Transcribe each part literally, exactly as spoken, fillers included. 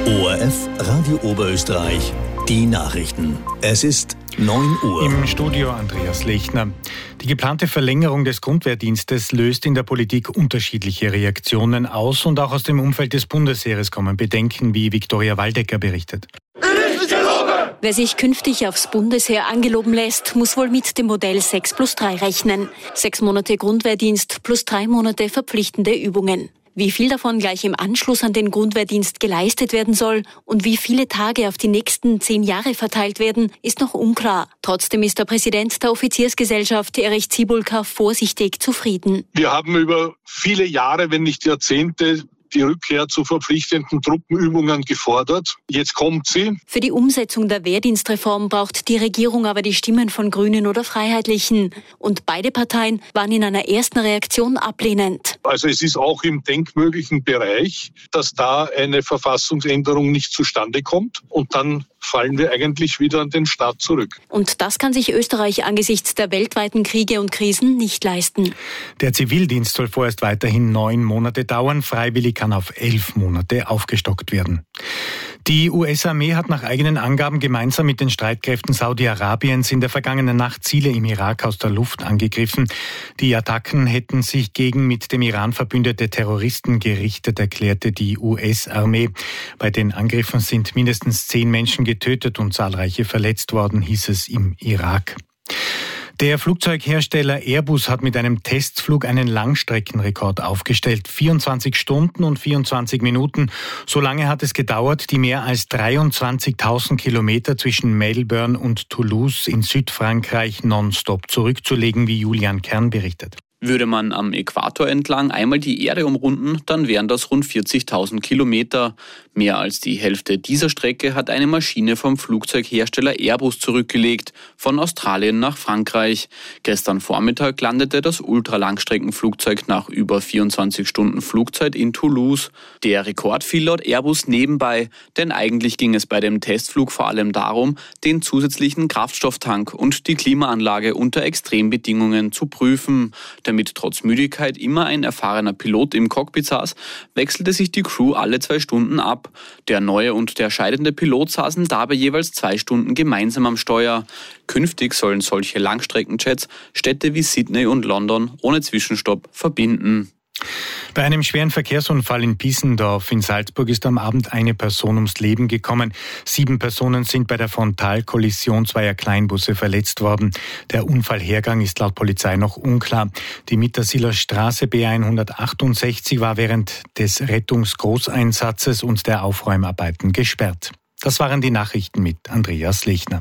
O R F Radio Oberösterreich, die Nachrichten. Es ist neun Uhr. Im Studio Andreas Lechner. Die geplante Verlängerung des Grundwehrdienstes löst in der Politik unterschiedliche Reaktionen aus und auch aus dem Umfeld des Bundesheeres kommen Bedenken, wie Viktoria Waldecker berichtet. Wer sich künftig aufs Bundesheer angeloben lässt, muss wohl mit dem Modell sechs plus drei rechnen. Sechs Monate Grundwehrdienst plus drei Monate verpflichtende Übungen. Wie viel davon gleich im Anschluss an den Grundwehrdienst geleistet werden soll und wie viele Tage auf die nächsten zehn Jahre verteilt werden, ist noch unklar. Trotzdem ist der Präsident der Offiziersgesellschaft, Erich Zibulka, vorsichtig zufrieden. Wir haben über viele Jahre, wenn nicht Jahrzehnte, die Rückkehr zu verpflichtenden Truppenübungen gefordert. Jetzt kommt sie. Für die Umsetzung der Wehrdienstreform braucht die Regierung aber die Stimmen von Grünen oder Freiheitlichen. Und beide Parteien waren in einer ersten Reaktion ablehnend. Also es ist auch im denkmöglichen Bereich, dass da eine Verfassungsänderung nicht zustande kommt. Und dann fallen wir eigentlich wieder an den Staat zurück. Und das kann sich Österreich angesichts der weltweiten Kriege und Krisen nicht leisten. Der Zivildienst soll vorerst weiterhin neun Monate dauern. Freiwillig kann auf elf Monate aufgestockt werden. Die U S-Armee hat nach eigenen Angaben gemeinsam mit den Streitkräften Saudi-Arabiens in der vergangenen Nacht Ziele im Irak aus der Luft angegriffen. Die Attacken hätten sich gegen mit dem Iran verbündete Terroristen gerichtet, erklärte die U S-Armee. Bei den Angriffen sind mindestens zehn Menschen getötet und zahlreiche verletzt worden, hieß es im Irak. Der Flugzeughersteller Airbus hat mit einem Testflug einen Langstreckenrekord aufgestellt. vierundzwanzig Stunden und vierundzwanzig Minuten. So lange hat es gedauert, die mehr als dreiundzwanzigtausend Kilometer zwischen Melbourne und Toulouse in Südfrankreich nonstop zurückzulegen, wie Julian Kern berichtet. Würde man am Äquator entlang einmal die Erde umrunden, dann wären das rund vierzigtausend Kilometer. Mehr als die Hälfte dieser Strecke hat eine Maschine vom Flugzeughersteller Airbus zurückgelegt, von Australien nach Frankreich. Gestern Vormittag landete das Ultralangstreckenflugzeug nach über vierundzwanzig Stunden Flugzeit in Toulouse. Der Rekord fiel laut Airbus nebenbei, denn eigentlich ging es bei dem Testflug vor allem darum, den zusätzlichen Kraftstofftank und die Klimaanlage unter Extrembedingungen zu prüfen. Damit trotz Müdigkeit immer ein erfahrener Pilot im Cockpit saß, wechselte sich die Crew alle zwei Stunden ab. Der neue und der scheidende Pilot saßen dabei jeweils zwei Stunden gemeinsam am Steuer. Künftig sollen solche Langstreckenjets Städte wie Sydney und London ohne Zwischenstopp verbinden. Bei einem schweren Verkehrsunfall in Piesendorf in Salzburg ist am Abend eine Person ums Leben gekommen. Sieben Personen sind bei der Frontalkollision zweier Kleinbusse verletzt worden. Der Unfallhergang ist laut Polizei noch unklar. Die Mittersiler Straße B hundertachtundsechzig war während des Rettungsgroßeinsatzes und der Aufräumarbeiten gesperrt. Das waren die Nachrichten mit Andreas Lechner.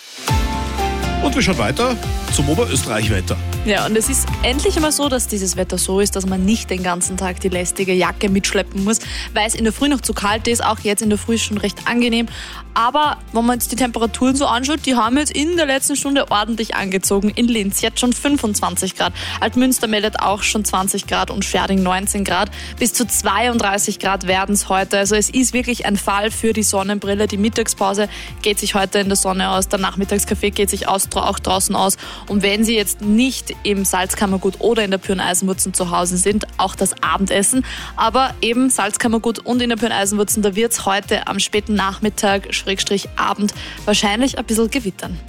Und wir schauen weiter zum Oberösterreich-Wetter. Ja, und es ist endlich einmal so, dass dieses Wetter so ist, dass man nicht den ganzen Tag die lästige Jacke mitschleppen muss, weil es in der Früh noch zu kalt ist. Auch jetzt in der Früh ist schon recht angenehm. Aber wenn man jetzt die Temperaturen so anschaut, die haben jetzt in der letzten Stunde ordentlich angezogen. In Linz jetzt schon fünfundzwanzig Grad. Altmünster meldet auch schon zwanzig Grad und Schwerding neunzehn Grad. Bis zu zweiunddreißig Grad werden es heute. Also es ist wirklich ein Fall für die Sonnenbrille. Die Mittagspause geht sich heute in der Sonne aus. Der Nachmittagskaffee geht sich aus, auch draußen aus. Und wenn Sie jetzt nicht im Salzkammergut oder in der Pyrn-Eisenwurzen zu Hause sind, auch das Abendessen. Aber eben Salzkammergut und in der Pyrn-Eisenwurzen, da wird es heute am späten Nachmittag, Schrägstrich Abend, wahrscheinlich ein bisschen gewittern.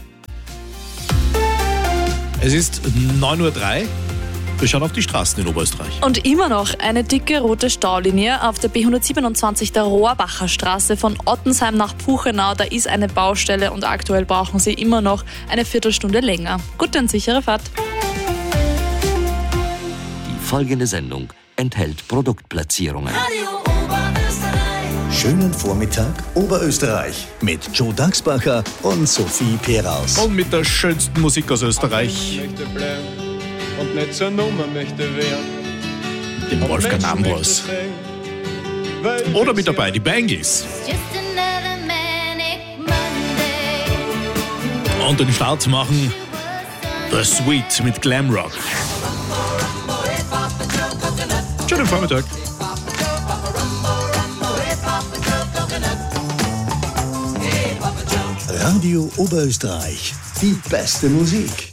Es ist neun Uhr drei. Wir schauen auf die Straßen in Oberösterreich. Und immer noch eine dicke rote Staulinie auf der B hundertsiebenundzwanzig der Rohrbacher Straße von Ottensheim nach Puchenau. Da ist eine Baustelle und aktuell brauchen Sie immer noch eine Viertelstunde länger. Gute und sichere Fahrt. Die folgende Sendung enthält Produktplatzierungen. Schönen Vormittag Oberösterreich mit Joe Dachsbacher und Sophie Peraus. Und mit der schönsten Musik aus Österreich. Und nicht zur Nummer möchte werden. Dem Wolfgang Ambros. Oder mit dabei die Bangles. Und den Start machen The Sweet mit Glamrock. Schönen Vormittag. Radio Oberösterreich. Die beste Musik.